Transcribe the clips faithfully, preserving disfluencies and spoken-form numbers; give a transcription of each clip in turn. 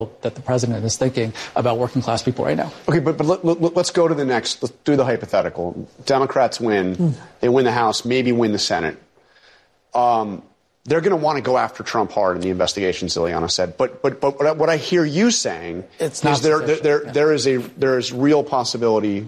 that the president is thinking about working class people right now. Okay, but, but let, let, let's go to the next. Let's do the hypothetical. Democrats win. Mm. They win the House, maybe win the Senate. Um, they're going to want to go after Trump hard in the investigations, Ileana said. But but but what I, what I hear you saying it's not is there there there, yeah. there is a there is real possibility.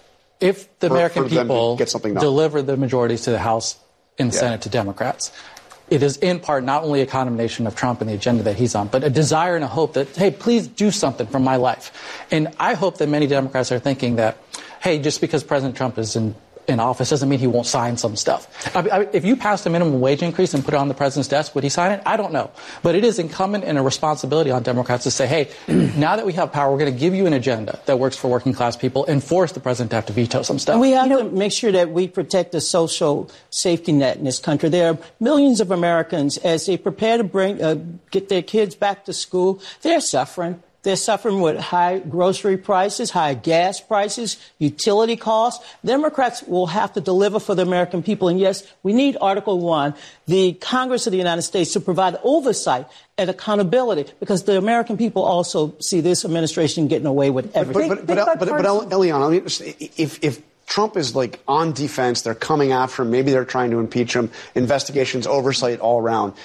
If the for, American for people get something done. deliver the majorities to the House and yeah. Senate to Democrats, it is in part not only a condemnation of Trump and the agenda that he's on, but a desire and a hope that, hey, please do something for my life. And I hope that many Democrats are thinking that, hey, just because President Trump is in, in office doesn't mean he won't sign some stuff. I, I, if you passed a minimum wage increase and put it on the president's desk, would he sign it? I don't know. But it is incumbent and a responsibility on Democrats to say, hey, now that we have power, we're going to give you an agenda that works for working class people and force the president to have to veto some stuff. And we have you know, to make sure that we protect the social safety net in this country. There are millions of Americans, as they prepare to bring uh, get their kids back to school, they're suffering. They're suffering with high grocery prices, high gas prices, utility costs. Democrats will have to deliver for the American people. And yes, we need Article One, the Congress of the United States, to provide oversight and accountability, because the American people also see this administration getting away with everything. But, but, but, but, but, but Ileana, if, if Trump is like on defense, they're coming after him, maybe they're trying to impeach him, investigations, oversight all around.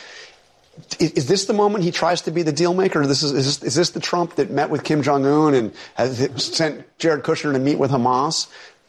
Is, is this the moment he tries to be the deal maker? This is, is, this, is this the Trump that met with Kim Jong-un and has sent Jared Kushner to meet with Hamas?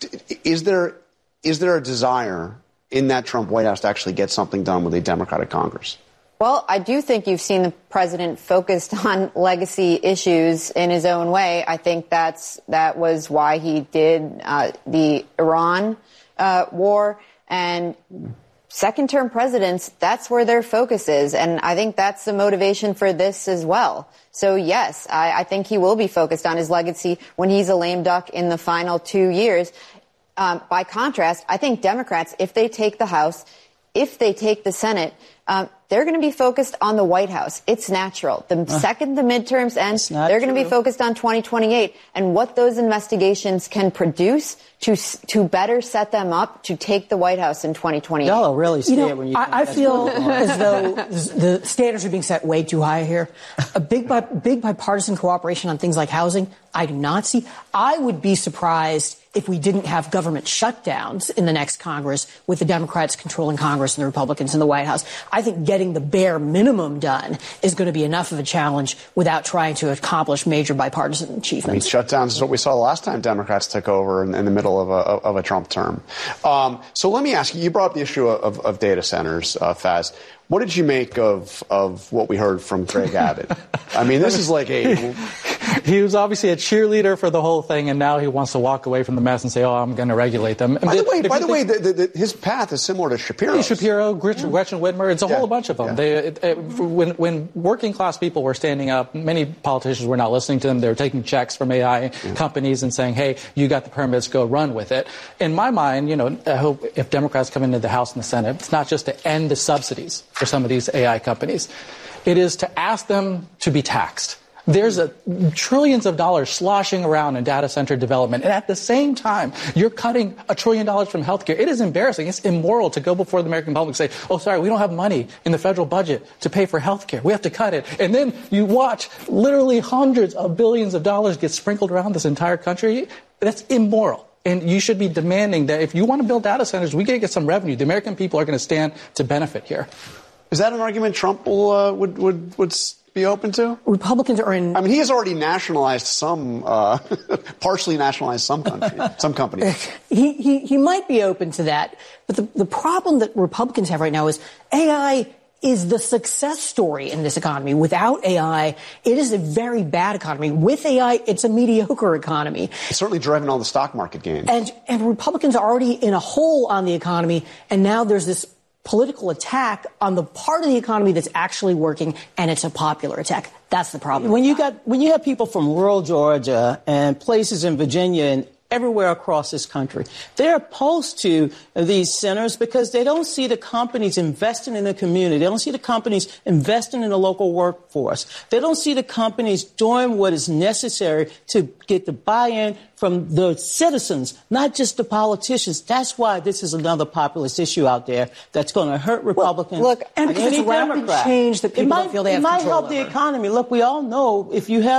Is there is there a desire in that Trump White House to actually get something done with a Democratic Congress? Well, I do think you've seen the president focused on legacy issues in his own way. I think that's that was why he did uh, the Iran uh, war. And second-term presidents, that's where their focus is. And I think that's the motivation for this as well. So, yes, I, I think he will be focused on his legacy when he's a lame duck in the final two years. Um, by contrast, I think Democrats, if they take the House, if they take the Senate, um, they're going to be focused on the White House. It's natural. The uh, second the midterms end, they're going to be focused on twenty twenty-eight and what those investigations can produce to to better set them up to take the White House in twenty twenty-eight. Y'all really see you know, it when you I, I feel as though the standards are being set way too high here. A big, bi- big bipartisan cooperation on things like housing, I do not see. I would be surprised if we didn't have government shutdowns in the next Congress with the Democrats controlling Congress and the Republicans in the White House. I think getting the bare minimum done is going to be enough of a challenge without trying to accomplish major bipartisan achievements. I mean, shutdowns is what we saw the last time Democrats took over in, in the middle of a, of a Trump term. Um, so let me ask you, you brought up the issue of, of data centers, uh, Faz. What did you make of of what we heard from Greg Abbott? I mean, this is like a... He was obviously a cheerleader for the whole thing, and now he wants to walk away from the mess and say, oh, I'm going to regulate them. By the way, by the way, the, the, the, his path is similar to Shapiro's. Shapiro, Gretchen, yeah. Gretchen Whitmer, it's a yeah. whole bunch of them. Yeah. They, it, it, when, when working class people were standing up, many politicians were not listening to them. They were taking checks from A I yeah. companies and saying, hey, you got the permits, go run with it. In my mind, you know, I hope if Democrats come into the House and the Senate, it's not just to end the subsidies for some of these A I companies. It is to ask them to be taxed. There's a, trillions of dollars sloshing around in data center development. And at the same time, you're cutting a trillion dollars from healthcare. It is embarrassing. It's immoral to go before the American public and say, oh, sorry, we don't have money in the federal budget to pay for healthcare. We have to cut it. And then you watch literally hundreds of billions of dollars get sprinkled around this entire country. That's immoral. And you should be demanding that if you want to build data centers, we got to get some revenue. The American people are going to stand to benefit here. Is that an argument Trump will, uh, would, would, would be open to? Republicans are in... I mean, he has already nationalized some, uh, partially nationalized some country, some companies. He, he, he might be open to that. But the, the problem that Republicans have right now is A I is the success story in this economy. Without A I, it is a very bad economy. With A I, it's a mediocre economy. It's certainly driving all the stock market gains. And, and Republicans are already in a hole on the economy, and now there's this political attack on the part of the economy that's actually working, and it's a popular attack. That's the problem. When you got when you have people from rural Georgia and places in Virginia and everywhere across this country. They're opposed to these centers because they don't see the companies investing in the community. They don't see the companies investing in the local workforce. They don't see the companies doing what is necessary to get the buy-in from the citizens, not just the politicians. That's why this is another populist issue out there that's going to hurt Republicans. Well, look, and because any it's a rapid Democrat. change that people it might, don't feel they have It might control help the over. economy. Look, we all know if you have